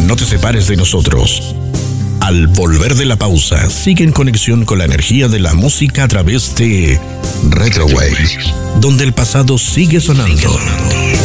No te separes de nosotros. Al volver de la pausa, sigue en conexión con la energía de la música a través de Retrowave, donde el pasado sigue sonando.